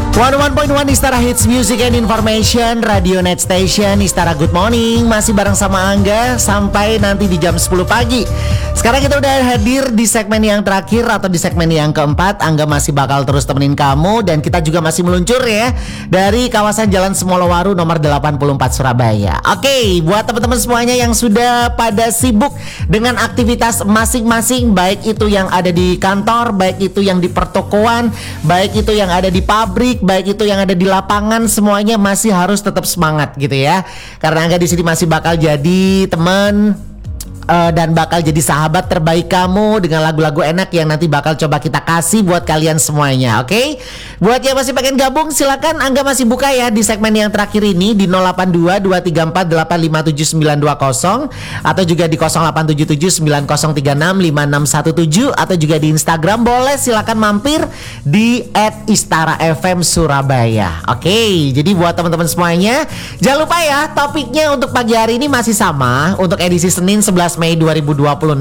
101.1 Istara Hits Music and Information, Radio Net Station, Istara Good Morning. Masih bareng sama Angga sampai nanti di jam 10 pagi. Sekarang kita udah hadir di segmen yang terakhir atau di segmen yang keempat. Angga masih bakal terus temenin kamu. Dan kita juga masih meluncur ya dari kawasan Jalan Semolowaru nomor 84 Surabaya. Oke, buat teman-teman semuanya yang sudah pada sibuk dengan aktivitas masing-masing, baik itu yang ada di kantor, baik itu yang di pertokoan, baik itu yang ada di pabrik, baik itu yang ada di lapangan, semuanya masih harus tetap semangat gitu ya. Karena Angga di sini masih bakal jadi teman dan bakal jadi sahabat terbaik kamu dengan lagu-lagu enak yang nanti bakal coba kita kasih buat kalian semuanya, oke? Buat yang masih pengen gabung, silakan. Angga masih buka ya di segmen yang terakhir ini di 082-234-857920 atau juga di 0877-9036-5617 atau juga di Instagram boleh, silakan mampir di @istarafm_surabaya. Oke, jadi buat teman-teman semuanya, jangan lupa ya, topiknya untuk pagi hari ini masih sama untuk edisi Senin 11 Mei 2026.